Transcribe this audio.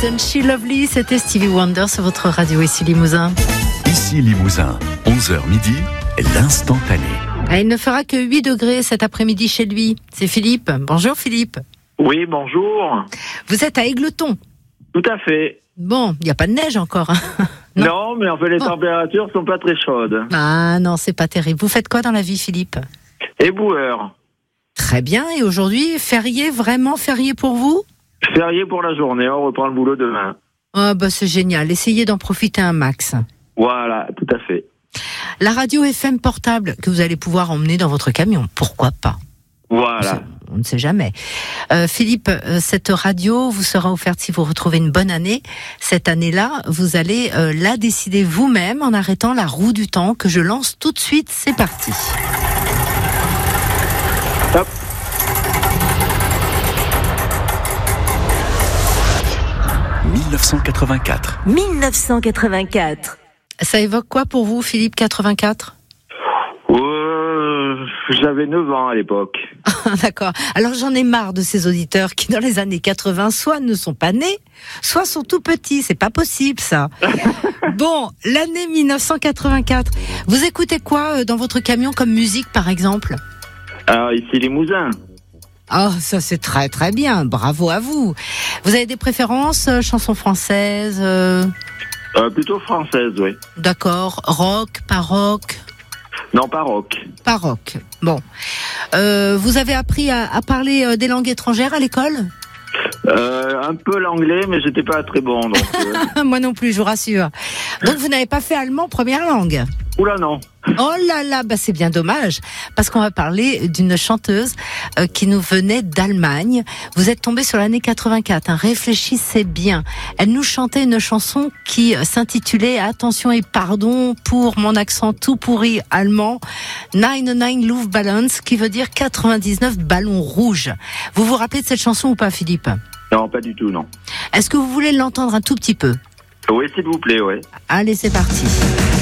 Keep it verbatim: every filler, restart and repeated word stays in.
Isn't She Lovely? C'était Stevie Wonder sur votre radio ici Limousin. Ici Limousin, onze heures midi, l'instantané. Ah, il ne fera que huit degrés cet après-midi chez lui. C'est Philippe. Bonjour Philippe. Oui, bonjour. Vous êtes à Égletons. Tout à fait. Bon, il n'y a pas de neige encore. Hein. Non. non, mais en fait, les bon. températures sont pas très chaudes. Ah non, c'est pas terrible. Vous faites quoi dans la vie, Philippe? Éboueur. Très bien. Et aujourd'hui, férié, vraiment férié pour vous? Férié pour la journée. On reprend le boulot demain. Ah bah c'est génial. Essayez d'en profiter un max. Voilà, tout à fait. La radio F M portable que vous allez pouvoir emmener dans votre camion, pourquoi pas? Voilà. On ne sait jamais. Euh, Philippe, euh, cette radio vous sera offerte si vous retrouvez une bonne année. Cette année-là, vous allez euh, la décider vous-même en arrêtant la roue du temps que je lance tout de suite. C'est parti. Hop. dix-neuf cent quatre-vingt-quatre. dix-neuf cent quatre-vingt-quatre. Ça évoque quoi pour vous, Philippe, quatre-vingt-quatre? Euh, j'avais neuf ans à l'époque. D'accord. Alors j'en ai marre de ces auditeurs qui, dans les années quatre-vingts, soit ne sont pas nés, soit sont tout petits. C'est pas possible, ça. Bon, l'année dix-neuf cent quatre-vingt-quatre. Vous écoutez quoi dans votre camion comme musique, par exemple? Alors, ici Limousin. Ah, oh, ça c'est très très bien. Bravo à vous. Vous avez des préférences, euh, chansons françaises euh... Euh, Plutôt française, oui. D'accord. Rock, pas rock? Non, pas rock. Pas rock. Bon. Euh, vous avez appris à, à parler euh, des langues étrangères à l'école? euh, Un peu l'anglais, mais j'étais pas très bon. Donc, euh... Moi non plus, je vous rassure. Donc vous n'avez pas fait allemand première langue? Oula, non. Oh là là, bah c'est bien dommage, parce qu'on va parler d'une chanteuse euh, qui nous venait d'Allemagne. Vous êtes tombé sur l'année quatre-vingt-quatre, hein, réfléchissez bien. Elle nous chantait une chanson qui s'intitulait, attention et pardon pour mon accent tout pourri allemand, quatre-vingt-dix-neuf Luftballons, qui veut dire quatre-vingt-dix-neuf ballons rouges. Vous vous rappelez de cette chanson ou pas, Philippe? Non, pas du tout, non. Est-ce que vous voulez l'entendre un tout petit peu? Oui, s'il vous plaît, oui. Allez, c'est parti.